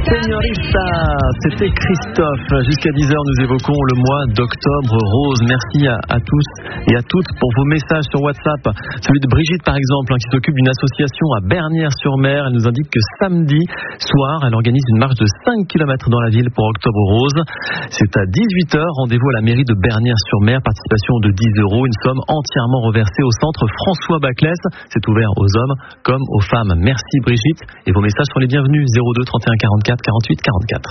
Señorita, c'était Christophe. Jusqu'à 10h, nous évoquons le mois d'octobre rose. Merci à tous et à toutes pour vos messages sur WhatsApp. Celui de Brigitte, par exemple, qui s'occupe d'une association à Bernières-sur-Mer. Elle nous indique que samedi soir, elle organise une marche de 5 km dans la ville pour Octobre Rose. C'est à 18h. Rendez-vous à la mairie de Bernières-sur-Mer. Participation de 10 €. Une somme entièrement reversée au centre François Baclès. C'est ouvert aux hommes comme aux femmes. Merci Brigitte. Et vos messages sont les bienvenus. 02 31 44 48 44.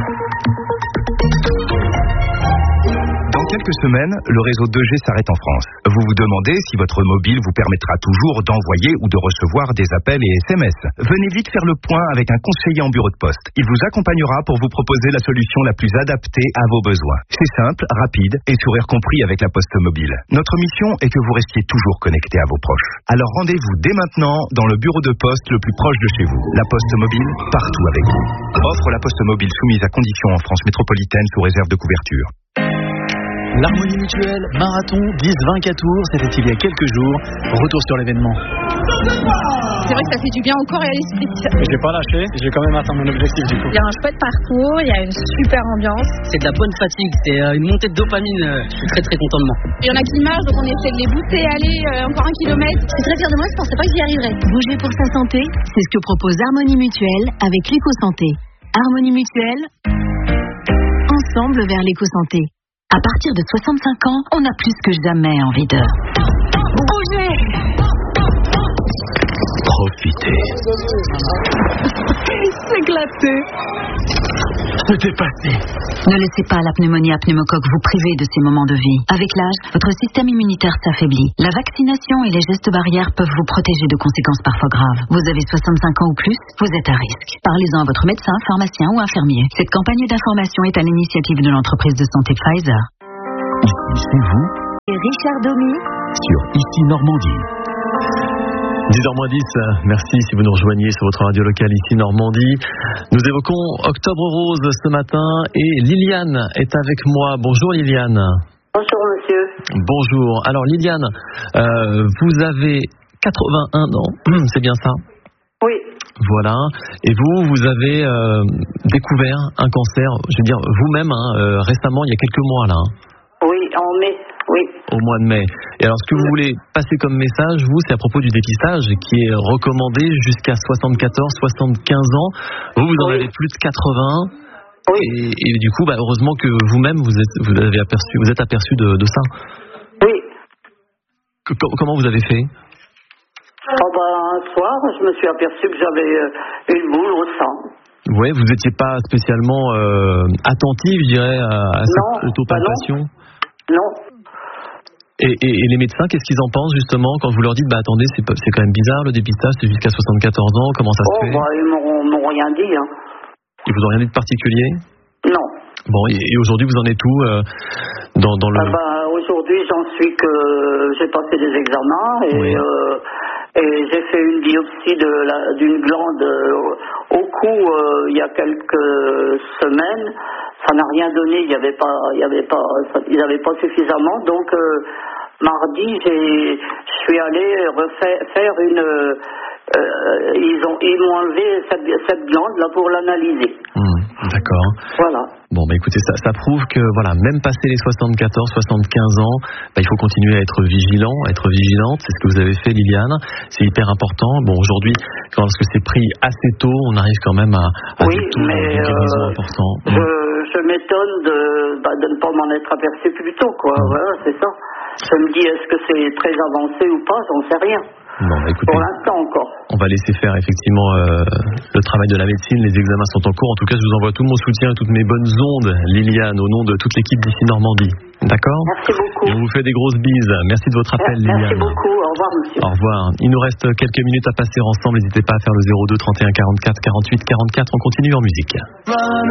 Dans quelques semaines, le réseau 2G s'arrête en France. Vous vous demandez si votre mobile vous permettra toujours d'envoyer ou de recevoir des appels et SMS. Venez vite faire le point avec un conseiller en bureau de poste. Il vous accompagnera pour vous proposer la solution la plus adaptée à vos besoins. C'est simple, rapide et sourire compris avec la Poste Mobile. Notre mission est que vous restiez toujours connecté à vos proches. Alors rendez-vous dès maintenant dans le bureau de poste le plus proche de chez vous. La Poste Mobile, partout avec vous. Offre la Poste Mobile soumise à conditions en France métropolitaine sous réserve de couverture. L'Harmonie Mutuelle, marathon 10-24 tours, c'était il y a quelques jours. Retour sur l'événement. C'est vrai que ça fait du bien au corps et à l'esprit. J'ai pas lâché, j'ai quand même atteint mon objectif du coup. Il y a un chouette parcours, il y a une super ambiance. C'est de la bonne fatigue, c'est une montée de dopamine, je suis très content de moi. Il y en a qui marchent, donc on essaie de les booster, allez, encore 1 kilomètre. Je suis très fière de moi, je pensais pas que j'y arriverais. Bouger pour sa santé, c'est ce que propose Harmonie Mutuelle avec l'Éco-Santé. Harmonie Mutuelle, ensemble vers l'éco-santé. À partir de 65 ans, on a plus que jamais envie de bouger. Profitez. S'éclater. Se dépasser. Ne laissez pas la pneumonie à pneumocoque vous priver de ces moments de vie. Avec l'âge, votre système immunitaire s'affaiblit. La vaccination et les gestes barrières peuvent vous protéger de conséquences parfois graves. Vous avez 65 ans ou plus, vous êtes à risque. Parlez-en à votre médecin, pharmacien ou infirmier. Cette campagne d'information est à l'initiative de l'entreprise de santé Pfizer. Ici, c'est vous. Et Richard Domy Sur Ici Normandie. 10h-10, merci si vous nous rejoignez sur votre radio locale Ici Normandie. Nous évoquons Octobre Rose ce matin et Liliane est avec moi. Bonjour Liliane. Bonjour monsieur. Bonjour. Alors Liliane, vous avez 81 ans, c'est bien ça ? Oui. Voilà. Et vous avez découvert un cancer, je veux dire vous-même, récemment, il y a quelques mois là. Oui, en mai, oui. Au mois de mai. Et alors, ce que vous voulez passer comme message, vous, c'est à propos du dépistage qui est recommandé jusqu'à 74-75 ans. Vous en avez plus de 80. Oui. Et du coup, heureusement que vous-même, vous êtes aperçu de ça. Oui. Comment vous avez fait ? Un soir, je me suis aperçu que j'avais une boule au sang. Ouais, vous n'étiez pas spécialement attentive, je dirais, à cette autopalpation. Non. Et les médecins, qu'est-ce qu'ils en pensent justement quand vous leur dites attendez, c'est quand même bizarre le dépistage, c'est jusqu'à 74 ans, comment ça se fait ? Ils m'ont rien dit. Hein. Ils vous ont rien dit de particulier ? Non. Bon, et aujourd'hui vous en êtes où dans le... Aujourd'hui j'en suis que j'ai passé des examens et j'ai fait une biopsie d'une glande au cou il y a quelques semaines. Ça n'a rien donné, ils n'avaient pas suffisamment. Donc mardi, je suis allé faire une. Ils m'ont enlevé cette glande là pour l'analyser. D'accord. Voilà. Bon, écoutez, ça prouve que même passé les 74, 75 ans, il faut continuer à être vigilant, à être vigilante. C'est ce que vous avez fait, Liliane. C'est hyper important. Bon, aujourd'hui, lorsque c'est pris assez tôt, on arrive quand même à des taux de guérison importants. Je m'étonne de ne pas m'en être aperçu plus tôt, quoi. Voilà, c'est ça. Je me dis, est-ce que c'est très avancé ou pas ? J'en sais rien. Bon, écoutez, pour l'instant encore. On va laisser faire effectivement le travail de la médecine. Les examens sont en cours. En tout cas, je vous envoie tout mon soutien et toutes mes bonnes ondes, Liliane, au nom de toute l'équipe d'Ici Normandie. D'accord ? Merci beaucoup. Et on vous fait des grosses bises. Merci de votre appel, Liliane. Merci beaucoup. Au revoir, monsieur. Au revoir. Il nous reste quelques minutes à passer ensemble. N'hésitez pas à faire le 02 31 44 48 44. On continue en musique.